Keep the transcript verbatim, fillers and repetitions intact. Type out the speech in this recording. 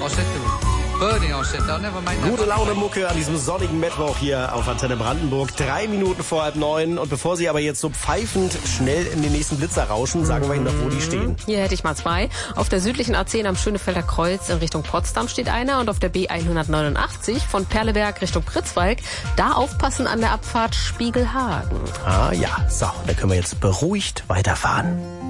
said to Bernie, I said, they'll never make that. Gute Laune Mucke an diesem sonnigen Mittwoch hier auf Antenne Brandenburg. Drei Minuten vor halb neun. Und bevor Sie aber jetzt so pfeifend schnell in den nächsten Blitzer rauschen, sagen wir Ihnen doch, wo die stehen. Hier hätte ich mal zwei. Auf der südlichen A zehn am Schönefelder Kreuz in Richtung Potsdam steht einer. Und auf der B hundertneunundachtzig von Perleberg Richtung Pritzwalk. Da aufpassen an der Abfahrt Spiegelhagen. Ah ja, so, da können wir jetzt beruhigt weiterfahren.